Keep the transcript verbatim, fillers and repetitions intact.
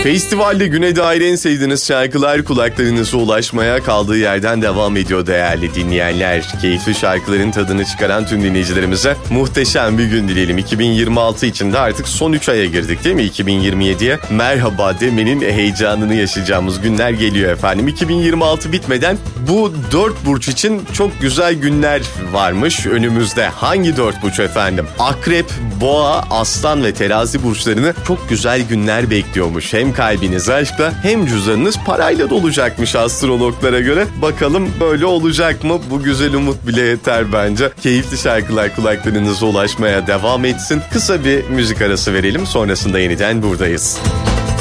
Festivalde güne dair en sevdiğiniz şarkılar kulaklarınıza ulaşmaya kaldığı yerden devam ediyor değerli dinleyenler. Keyifli şarkıların tadını çıkaran tüm dinleyicilerimize muhteşem bir gün dileyelim. iki bin yirmi altı için de artık son üç aya girdik değil mi? iki bin yirmi yediye merhaba demenin heyecanını yaşayacağımız günler geliyor efendim. iki bin yirmi altı bitmeden bu dört burç için çok güzel günler varmış önümüzde. Hangi dört burç efendim? Akrep, Boğa, Aslan ve Terazi burçlarını çok güzel günler bekliyormuş. Hem kalbiniz aşkla hem cüzdanınız parayla dolacakmış astrologlara göre. Bakalım böyle olacak mı? Bu güzel umut bile yeter bence. Keyifli şarkılar kulaklarınıza ulaşmaya devam etsin. Kısa bir müzik arası verelim. Sonrasında yeniden buradayız.